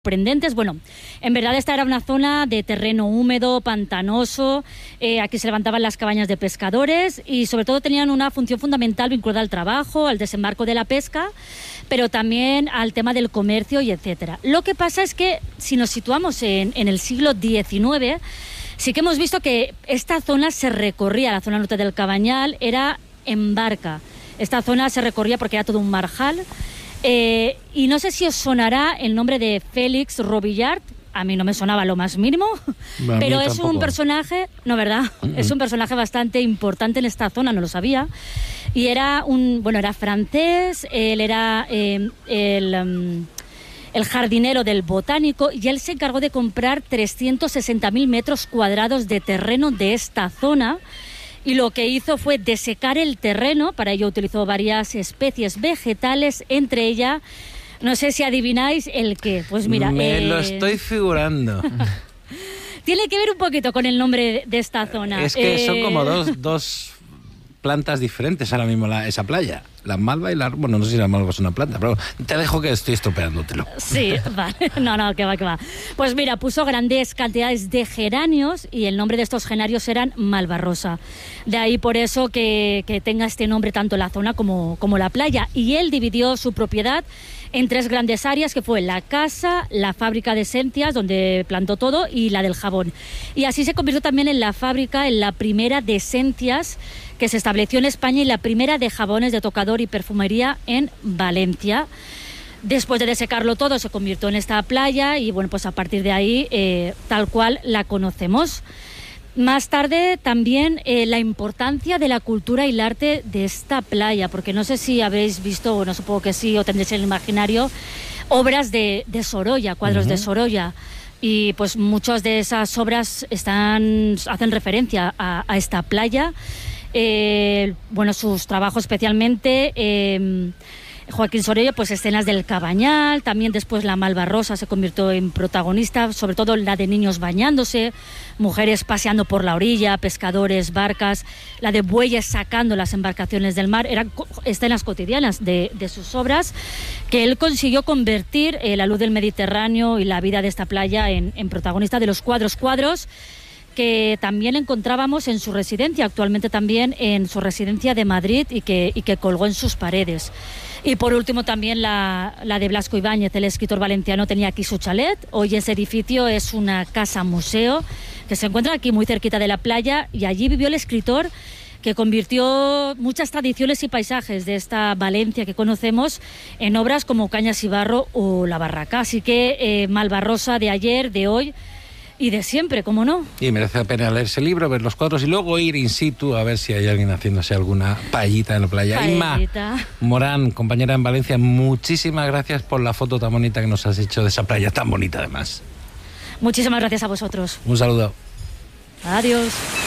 sorprendentes. Bueno, en verdad esta era una zona de terreno húmedo, pantanoso, aquí se levantaban las cabañas de pescadores y sobre todo tenían una función fundamental vinculada al trabajo, al desembarco de la pesca, pero también al tema del comercio y etcétera. Lo que pasa es que si nos situamos en el siglo XIX, sí que hemos visto que esta zona se recorría, la zona norte del Cabanyal, era en barca. Esta zona se recorría porque era todo un marjal. Y no sé si os sonará el nombre de Félix Robillard. A mí no me sonaba lo más mínimo, pero es un personaje, no, ¿verdad? Es un personaje bastante importante en esta zona, no lo sabía. Y era era francés, él era el jardinero del Botánico, y él se encargó de comprar 360.000 metros cuadrados de terreno de esta zona. Y lo que hizo fue desecar el terreno. Para ello utilizó varias especies vegetales, entre ellas, no sé si adivináis el qué. Pues mira, me lo estoy figurando. Tiene que ver un poquito con el nombre de esta zona. Es que son como dos plantas diferentes ahora mismo esa playa. La malva y la... Bueno, no sé si la malva es una planta, pero te dejo que estoy estropeándotelo. Sí, vale. No, que va. Pues mira, puso grandes cantidades de geranios y el nombre de estos geranios eran malvarrosa. De ahí por eso que tenga este nombre tanto la zona como la playa. Y él dividió su propiedad en 3 grandes áreas, que fue la casa, la fábrica de esencias, donde plantó todo, y la del jabón. Y así se convirtió también en la fábrica, en la primera de esencias que se estableció en España y la primera de jabones de tocador y perfumería en Valencia. Después de desecarlo todo, se convirtió en esta playa y bueno, pues a partir de ahí, tal cual la conocemos. Más tarde también la importancia de la cultura y el arte de esta playa, porque no sé si habréis visto, o no supongo que sí, o tendréis en el imaginario, obras de Sorolla, cuadros de Sorolla. Y pues muchas de esas obras hacen referencia a esta playa. Sus trabajos especialmente, Joaquín Sorolla, pues escenas del Cabanyal, también después la malvarrosa se convirtió en protagonista, sobre todo la de niños bañándose, mujeres paseando por la orilla, pescadores, barcas, la de bueyes sacando las embarcaciones del mar. Eran escenas cotidianas de sus obras que él consiguió convertir la luz del Mediterráneo y la vida de esta playa en protagonista de los cuadros que también encontrábamos en su residencia, actualmente también en su residencia de Madrid, y que colgó en sus paredes. Y por último también la de Blasco Ibáñez, el escritor valenciano, tenía aquí su chalet. Hoy ese edificio es una casa-museo que se encuentra aquí muy cerquita de la playa, y allí vivió el escritor que convirtió muchas tradiciones y paisajes de esta Valencia que conocemos en obras como Cañas y Barro o La Barraca. Así que Malvarrosa de ayer, de hoy y de siempre, ¿cómo no? Y merece la pena leerse el libro, ver los cuadros y luego ir in situ a ver si hay alguien haciéndose alguna paellita en la playa. Inma Morán, compañera en Valencia, muchísimas gracias por la foto tan bonita que nos has hecho de esa playa tan bonita además. Muchísimas gracias a vosotros. Un saludo. Adiós.